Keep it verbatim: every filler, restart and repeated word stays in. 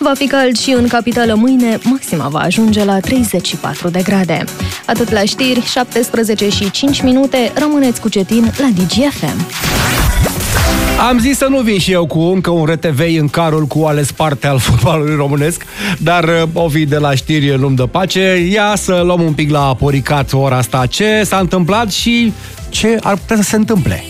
Va fi cald și în capitală mâine, maxima va ajunge la treizeci și patru de grade. Atât la știri, șaptesprezece și cinci minute, rămâneți cu Cetin la Digi F M. Am zis să nu vin și eu cu încă un R T V în carul cu ales parte al fotbalului românesc, dar Ovi de la știri nu-mi dă pace. Ia să luăm un pic la aporicat ora asta ce s-a întâmplat și ce ar putea să se întâmple.